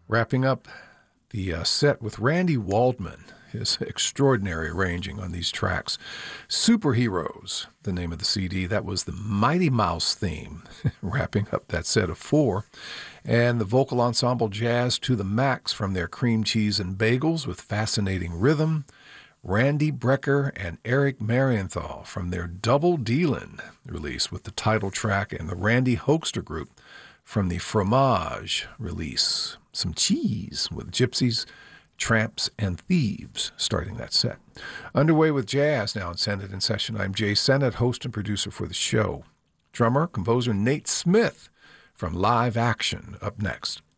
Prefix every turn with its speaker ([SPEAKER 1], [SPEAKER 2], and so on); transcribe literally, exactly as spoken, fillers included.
[SPEAKER 1] Wrapping up the uh, set with Randy Waldman, his extraordinary arranging on these tracks. Superheroes, the name of the C D. That was the Mighty Mouse theme, wrapping up that set of four. And the vocal ensemble Jazz to the Max from their Cream Cheese and Bagels with fascinating rhythm. Randy Brecker and Eric Marienthal from their Double Dealin' release with the title track, and the Randy Hoekster Group from the Fromage release. Some cheese with Gypsies, Tramps, and Thieves starting that set. Underway with jazz now in Sennett in Session. I'm Jay Sennett, host and producer for the show. Drummer, composer Nate Smith from Live Action up next.